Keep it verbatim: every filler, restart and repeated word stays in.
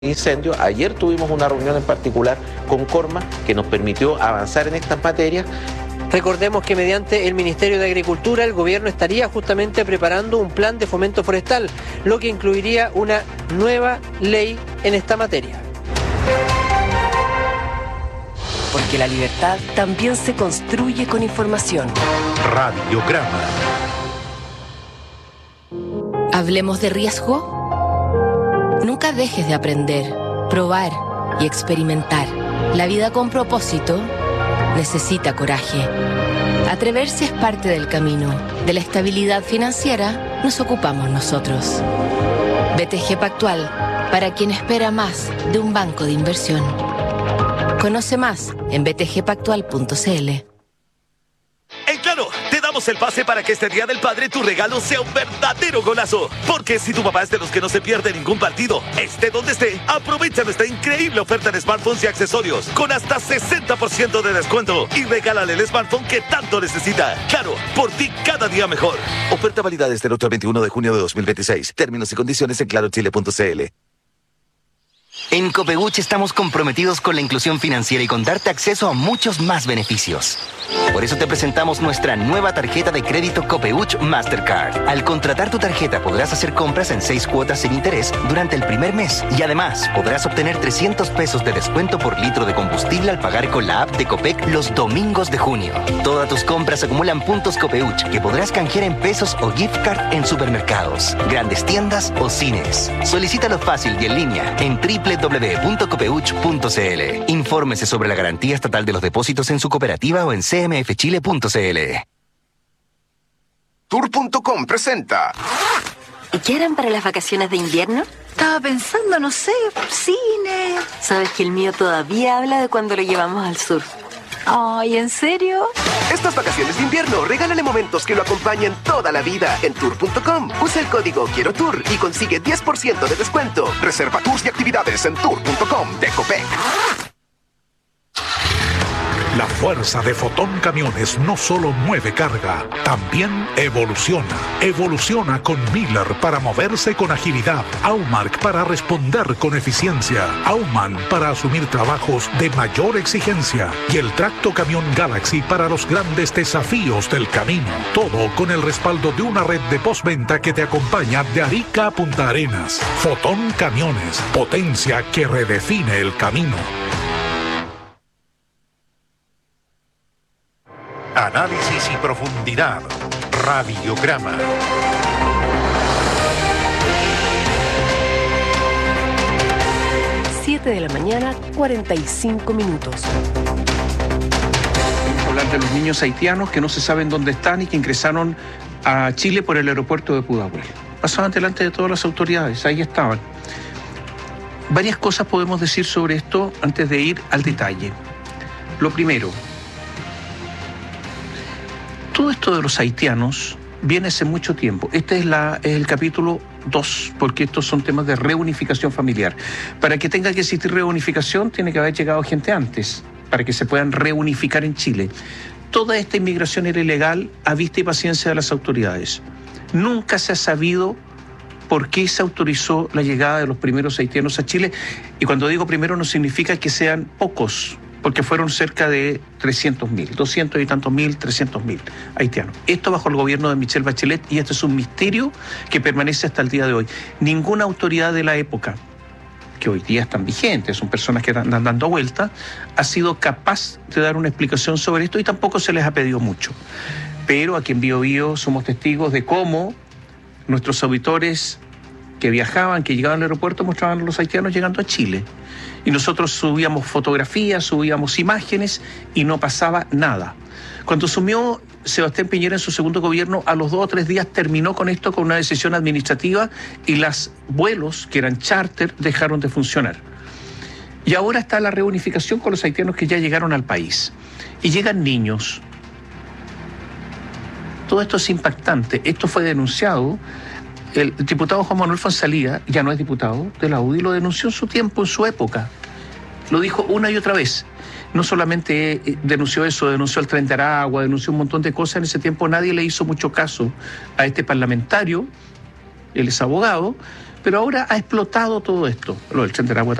incendios. Ayer tuvimos una reunión en particular con Corma que nos permitió avanzar en estas materias. Recordemos que mediante el Ministerio de Agricultura el gobierno estaría justamente preparando un plan de fomento forestal, lo que incluiría una nueva ley en esta materia. Porque la libertad también se construye con información. Radiograma. Hablemos de riesgo. Nunca dejes de aprender, probar y experimentar. La vida con propósito necesita coraje. Atreverse es parte del camino. De la estabilidad financiera nos ocupamos nosotros. B T G Pactual, para quien espera más de un banco de inversión. Conoce más en b t g pactual punto c l. En Claro, te damos el pase para que este Día del Padre tu regalo sea un verdadero golazo. Porque si tu papá es de los que no se pierde ningún partido, esté donde esté, aprovecha nuestra increíble oferta de smartphones y accesorios con hasta sesenta por ciento de descuento y regálale el smartphone que tanto necesita. Claro, por ti cada día mejor. Oferta válida desde el ocho al veintiuno de junio de dos mil veintiséis. Términos y condiciones en claro chile punto c l. En Copeuch estamos comprometidos con la inclusión financiera y con darte acceso a muchos más beneficios. Por eso te presentamos nuestra nueva tarjeta de crédito Copeuch Mastercard. Al contratar tu tarjeta podrás hacer compras en seis cuotas sin interés durante el primer mes y además podrás obtener trescientos pesos de descuento por litro de combustible al pagar con la app de Copec los domingos de junio. Todas tus compras acumulan puntos Copeuch que podrás canjear en pesos o gift card en supermercados, grandes tiendas o cines. Solicítalo fácil y en línea en doble u doble u doble u punto copeuch punto c l. Infórmese sobre la garantía estatal de los depósitos en su cooperativa o en c m f chile punto c l. Tour punto com presenta. ¿Y qué harán para las vacaciones de invierno? Estaba pensando, no sé, cine. ¿Sabes que el mío todavía habla de cuando lo llevamos al sur? Ay, ¿en serio? Estas vacaciones de invierno, regálale momentos que lo acompañen toda la vida en tour punto com. Usa el código Quiero Tour y consigue diez por ciento de descuento. Reserva tours y actividades en tour punto com de Copec. La fuerza de Fotón Camiones no solo mueve carga, también evoluciona. Evoluciona con Miller para moverse con agilidad, Aumark para responder con eficiencia, Auman para asumir trabajos de mayor exigencia y el Tracto Camión Galaxy para los grandes desafíos del camino. Todo con el respaldo de una red de postventa que te acompaña de Arica a Punta Arenas. Fotón Camiones, potencia que redefine el camino. Análisis y profundidad. Radiograma. siete de la mañana, cuarenta y cinco minutos. Vamos a hablar de los niños haitianos que no se saben dónde están y que ingresaron a Chile por el aeropuerto de Pudahuel. Pasaban delante de todas las autoridades, ahí estaban. Varias cosas podemos decir sobre esto antes de ir al detalle. Lo primero, todo esto de los haitianos viene hace mucho tiempo. Este es, la, es el capítulo dos, porque estos son temas de reunificación familiar. Para que tenga que existir reunificación, tiene que haber llegado gente antes, para que se puedan reunificar en Chile. Toda esta inmigración era ilegal a vista y paciencia de las autoridades. Nunca se ha sabido por qué se autorizó la llegada de los primeros haitianos a Chile. Y cuando digo primero no significa que sean pocos, porque fueron cerca de trescientos mil, doscientos y tantos mil, trescientos mil haitianos. Esto bajo el gobierno de Michelle Bachelet, y este es un misterio que permanece hasta el día de hoy. Ninguna autoridad de la época, que hoy día están vigentes, son personas que andan dando vuelta, ha sido capaz de dar una explicación sobre esto y tampoco se les ha pedido mucho. Pero aquí en Bío Bío somos testigos de cómo nuestros auditores que viajaban, que llegaban al aeropuerto, mostraban a los haitianos llegando a Chile. Y nosotros subíamos fotografías, subíamos imágenes y no pasaba nada. Cuando asumió Sebastián Piñera en su segundo gobierno, a los dos o tres días terminó con esto con una decisión administrativa y los vuelos, que eran charter, dejaron de funcionar. Y ahora está la reunificación con los haitianos que ya llegaron al país. Y llegan niños. Todo esto es impactante. Esto fue denunciado. El diputado Juan Manuel Fonsalía, ya no es diputado de la U D I, lo denunció en su tiempo, en su época. Lo dijo una y otra vez. No solamente denunció eso, denunció el Tren de Aragua, denunció un montón de cosas. En ese tiempo nadie le hizo mucho caso a este parlamentario, él es abogado, Pero ahora ha explotado todo esto. Lo del Tren del Agua